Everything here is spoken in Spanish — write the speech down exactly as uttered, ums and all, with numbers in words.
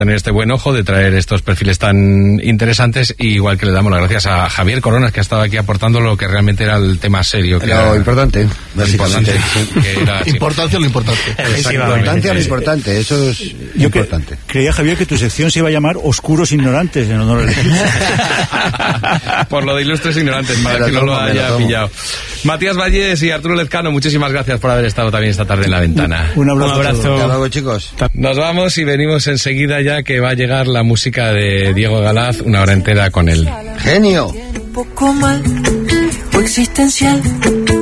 tener este buen ojo de traer estos perfiles tan interesantes, y igual que le damos las gracias a Javier Coronas, que ha estado aquí aportando lo que realmente era el tema serio, que lo era importante, lo importante, que era, importancia lo importante importancia lo importante, eso es yo importante. Que, creía, Javier, que tu sección se iba a llamar Oscuros Ignorantes en honor al por lo de ilustres ignorantes, para me que lo no lo tomo, haya lo pillado. Matías Vallés y Arturo Lezcano, muchísimas gracias por haber estado también esta tarde en La Ventana. Un abrazo. Un abrazo. Hasta luego, chicos. Nos vamos y venimos enseguida, ya que va a llegar la música de Diego Galaz, una hora entera con él. Genio. Un poco mal o existencial.